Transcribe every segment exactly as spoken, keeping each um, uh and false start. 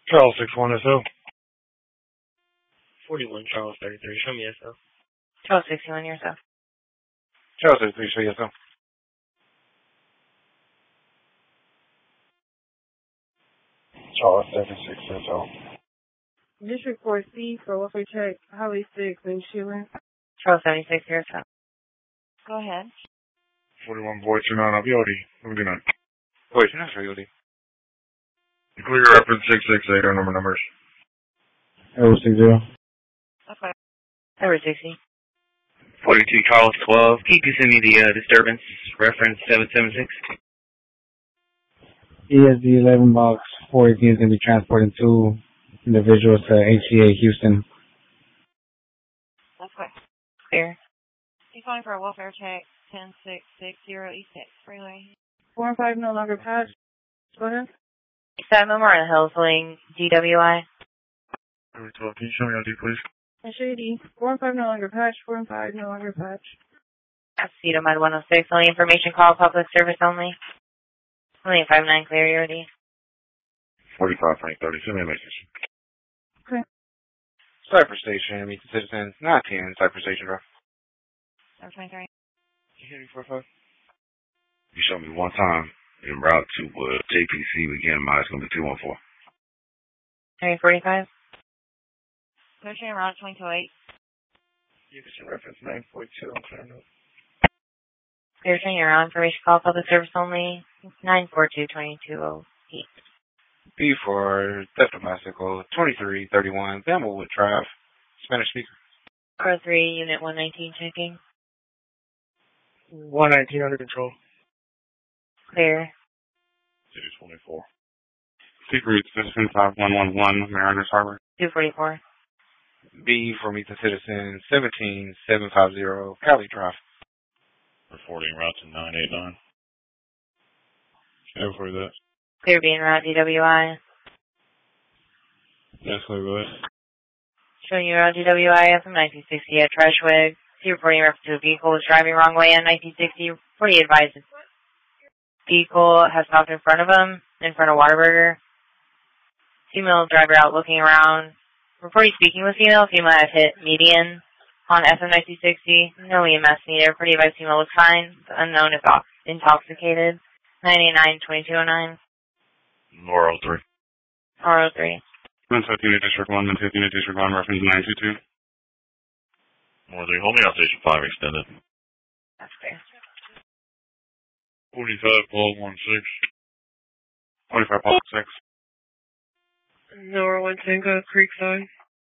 Charles six one S O. forty-one Charles thirty-three. Show me S O. Charles sixty-one yourself. Charles thirty-three, show you S O. Charles seventy-six S O. District four C for welfare check, Highway six in Sheeran. Charles seventy-six yourself. Go ahead. forty-one Boy two nine, I'll be O D. Let me do that. Boy two nine, show you O D. Clear reference six six eight, our number numbers. zero six zero. Okay. Number sixty. forty-two Charles twelve. Keep you send me the uh, disturbance reference seven seven six. E S D eleven box four eighteen is going to be transporting two individuals to H C A Houston. That's right. Clear. He's calling for a welfare check, ten six six zero East six Freeway. four and five no longer patched. Go ahead. Set Memorial Hills Link, D W I. Can you show me O D, please? And show you D. four and five no longer patched. four and five no longer patched. Cedar Mud one oh six. Only information call, public service only. Only five nine clear, your O D. forty-five Frank thirty, send me a message. Okay. Cypress Station, meet the citizens. nineteen Cypress Station Drive. Number twenty-three. You hear me, four five? You show me one time en route to uh, J P C again, mine is going to be two one four. Three forty-five. Searching around twenty-two eight. You can reference nine forty-two, I'm trying to. Clear train, you're on. Information call, public service only. nine four two two two oh eight. B for Theft Domestical, twenty-three thirty-one, Bamblewood Drive, Spanish speaker. Car three, unit one nineteen checking. one nineteen under control. Clear. City twenty-four. Secret Citizen five one one one, Mariners Harbor. two forty-four. B for Meet the Citizen, seventeen seven fifty, Cali Drive. Reporting route to nine eight nine. Yeah, before that. Clear being route, D W I. Yes, clear, go ahead. Showing you around D W I, F M nineteen sixty at Trashwig. See reporting reference to a vehicle was driving wrong way on nineteen sixty. Reporting advised the vehicle has stopped in front of him, in front of Waterburger. Female driver out looking around. Reporting speaking with female. Female has hit median on F M nineteen sixty. No E M S needed. Reporting advised female looks fine. The unknown is intoxicated. ninety-nine twenty-two oh nine. Laurel three. R O three. fifteen District one, fifteen District one, reference nine two two. More three, hold me out station five extended. That's clear. forty-five Paul one six. forty-five Paul six. Nora one Tango, Creekside.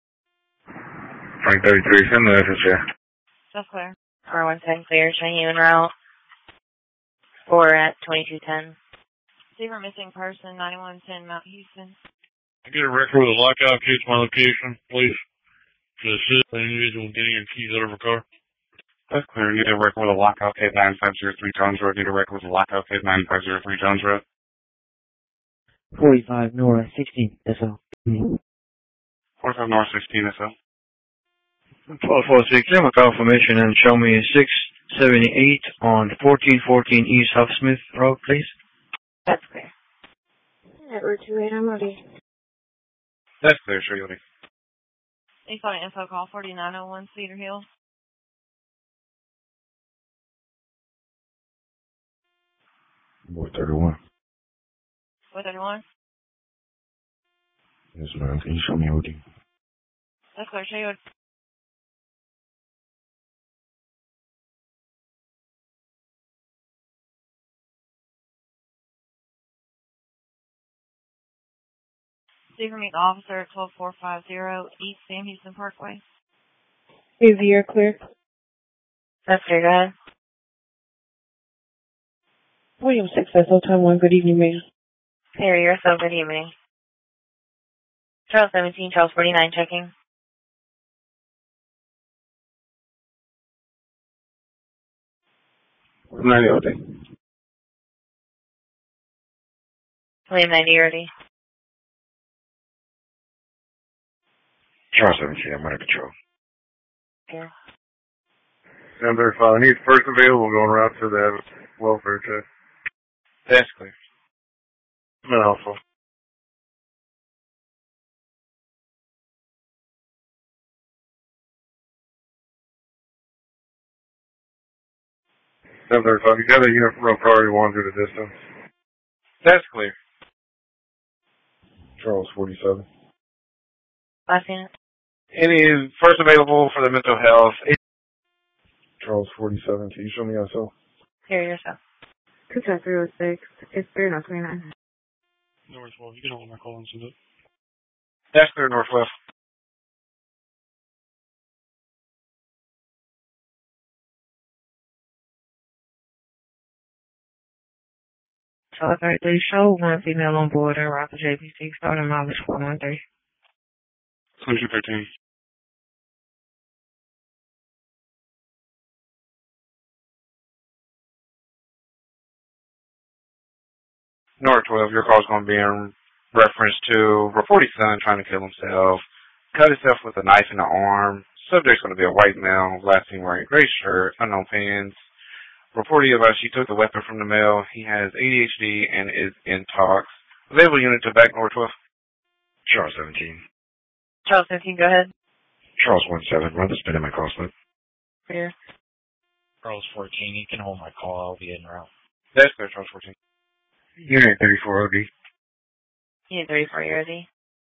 Frank thirty-three, send the message here. That's clear. R one ten clear, showing you en route. four at twenty-two ten. See for missing person, ninety-one ten Mount Houston. I get a record with a lockout case, my location, please. To assist an individual getting a keys out of a car. That's clear. Need a record with a lockout case nine five zero three Jones Road. Need a record with a lockout case nine five zero three Jones Road. forty-five Nora sixteen S O. forty-five North sixteen S O. twelve four six, give a confirmation and show me six seventy-eight on fourteen fourteen East Huff Smith Road, please. That's clear. Network two eight, I'm ready. That's clear, sure you'll be. They got an info call, forty-nine oh one Cedar Hill. Boy thirty-one. Boy thirty-one? Yes, ma'am. Can you show me O D? That's clear, show you. See for meet the officer at twelve four five zero East Sam Houston Parkway. Is the air clear? That's clear, go ahead. William six S O, time one, good evening, ma'am. Clear, you're so good evening. Charles seventeen, Charles forty-nine checking. ninety O D. William ninety already. Charles seventeen, I'm under control. Clear. seven thirty-five, I need first available going route to the welfare check. That's clear. No, also. seven thirty-five. You got a unit from row priority one through the distance. That's clear. Charles forty-seven. Last unit. Any first available for the mental health? Charles forty-seven. Can you show me S O? Here yourself. two seven three oh six. It's three oh twenty-nine. North twelve, you can hold my call and send it. That's clear, Northwest. So okay, they show one female on board and Rocket J P C starting mileage four one three. twenty-two thirteen. North twelve, your call's going to be in reference to reported son trying to kill himself, cut himself with a knife in the arm. Subject's going to be a white male, last seen wearing a gray shirt, unknown pants. Reported of us, she took the weapon from the male. He has A D H D and is in talks. Available unit to back North twelve. Charles seventeen. Charles fifteen, go ahead. Charles one seven. Run the spin in my call slip. Here. Charles fourteen, you can hold my call. I'll be en route. That's clear, Charles fourteen. Unit thirty-four O D. Unit thirty-four, you're ready.